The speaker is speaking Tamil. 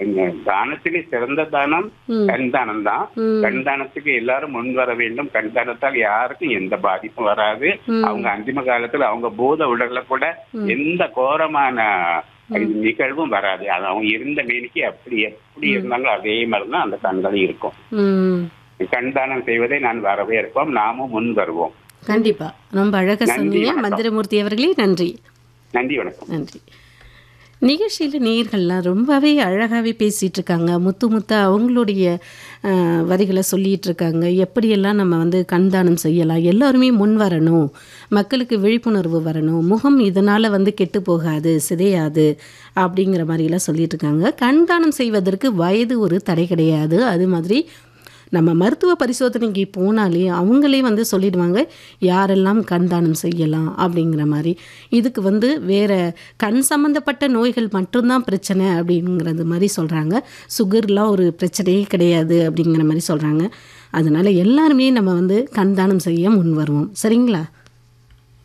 தானத்திலே சிறந்த தானம் ம். கண் தானம் தான். ம். கண் தானத்துக்கு எல்லாரும் முன் வர வேண்டும். கண் தானத்தால் யாருக்கும் எந்த பாதிப்பும் வராது. ம். அவங்க அந்திம காலத்துல அவங்க பூத உடல்ல கூட ம். எந்த கோரமான நிகழ்வும் வராது. அது அவங்க இருந்த மேனிக்கு அப்படி எப்படி இருந்தாலும் அதே மாதிரிதான் அந்த கண்களும் இருக்கும். ம். கண் தானம் செய்வதை நான் வரவேற்போம். நாமும் முன் வருவோம். கண்டிப்பா ரொம்ப அழகா நன்றி, சொன்னீங்க வணக்கம். மந்திரமூர்த்தி அவர்களே. நன்றி. நன்றி, வணக்கம். நன்றி. நிகழ்ச்சியில் நேயர்கள்லாம் ரொம்பவே அழகாகவே பேசிகிட்டு இருக்காங்க. முத்து முத்தா அவங்களுடைய வரிகளை சொல்லிகிட்டு இருக்காங்க. எப்படியெல்லாம் நம்ம வந்து கண்தானம் செய்யலாம், எல்லாருமே முன் வரணும், மக்களுக்கு விழிப்புணர்வு வரணும், முகம் இதனால் வந்து கெட்டு போகாது, சிதையாது அப்படிங்கிற மாதிரிலாம் சொல்லிட்டு இருக்காங்க. கண்தானம் செய்வதற்கு வயது ஒரு தடை கிடையாது. அது மாதிரி நம்ம மருத்துவ பரிசோதனைக்கு போனாலே அவங்களே வந்து சொல்லிடுவாங்க யாரெல்லாம் கண்தானம் செய்யலாம் அப்படிங்கிற மாதிரி. இதுக்கு வந்து வேறு கண் சம்மந்தப்பட்ட நோய்கள் மட்டும்தான் பிரச்சனை அப்படிங்கிறது மாதிரி சொல்கிறாங்க. சுகர்லாம் ஒரு பிரச்சனையே கிடையாது அப்படிங்கிற மாதிரி சொல்கிறாங்க. அதனால் எல்லாருமே நம்ம வந்து கண்தானம் செய்ய முன் வருவோம். சரிங்களா?